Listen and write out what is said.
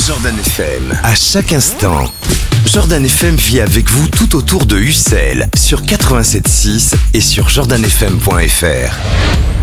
Jordan FM. À chaque instant, Jordan FM vit avec vous tout autour de Ussel sur 87.6 et sur jordanfm.fr.